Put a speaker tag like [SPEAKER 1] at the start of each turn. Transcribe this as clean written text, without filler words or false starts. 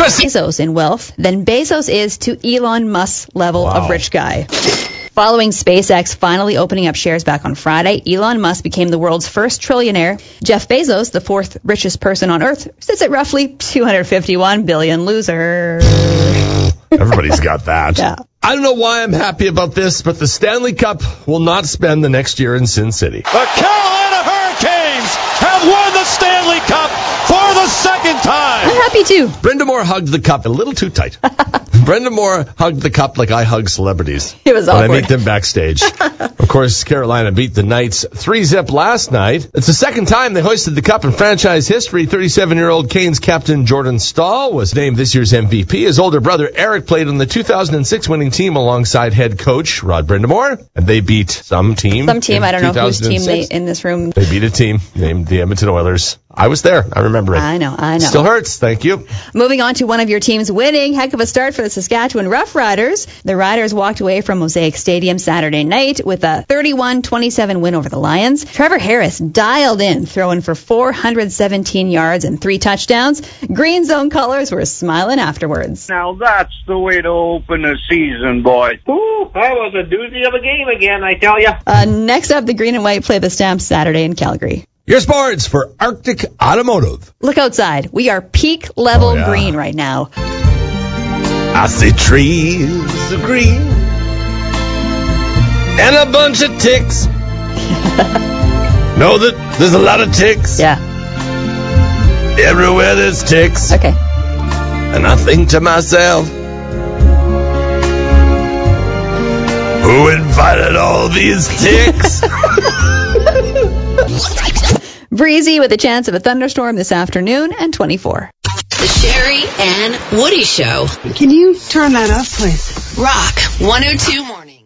[SPEAKER 1] Bezos in wealth than Bezos is to Elon Musk's level of rich guy. Following SpaceX finally opening up shares back on Friday, Elon Musk became the world's first trillionaire. Jeff Bezos, the fourth richest person on Earth, sits at roughly $251 billion. Loser.
[SPEAKER 2] Everybody's got that.
[SPEAKER 1] Yeah.
[SPEAKER 3] I don't know why I'm happy about this, but the Stanley Cup will not spend the next year in Sin City.
[SPEAKER 4] The Carolina Hurricanes have won the Stanley Cup for the second time.
[SPEAKER 1] I'm happy too.
[SPEAKER 3] Brenda Moore hugged the cup a little too tight. Brenda Moore hugged the cup like I hug celebrities.
[SPEAKER 1] It was awkward.
[SPEAKER 3] When I meet them backstage. Of course, Carolina beat the Knights 3-0 last night. It's the second time they hoisted the cup in franchise history. 37-year-old Canes captain Jordan Staal was named this year's MVP. His older brother Eric played on the 2006 winning team alongside head coach Rod Brindamore. And they beat some team.
[SPEAKER 1] I don't know whose team in this room.
[SPEAKER 3] They beat a team named the Edmonton Oilers. I was there. I remember it.
[SPEAKER 1] I know.
[SPEAKER 3] Still hurts. Thank you.
[SPEAKER 1] Moving on to one of your teams winning. Heck of a start for the Saskatchewan Roughriders. The Riders walked away from Mosaic Stadium Saturday night with a 31-27 win over the Lions. Trevor Harris dialed in, throwing for 417 yards and 3 touchdowns. Green Zone colors were smiling afterwards.
[SPEAKER 5] Now that's the way to open the season, boys.
[SPEAKER 6] Ooh, that was a doozy of a game again, I tell you.
[SPEAKER 1] Next up, the Green and White play the Stamps Saturday in Calgary.
[SPEAKER 3] Your sports for Arctic Automotive.
[SPEAKER 1] Look outside. We are peak level green right now.
[SPEAKER 3] I see trees of green and a bunch of ticks. Know that there's a lot of ticks.
[SPEAKER 1] Yeah.
[SPEAKER 3] Everywhere there's ticks.
[SPEAKER 1] Okay.
[SPEAKER 3] And I think to myself, who invited all these ticks?
[SPEAKER 1] Breezy with a chance of a thunderstorm this afternoon and 24.
[SPEAKER 7] The Sherry and Woody Show.
[SPEAKER 8] Can you turn that up, please?
[SPEAKER 7] Rock 102 Morning.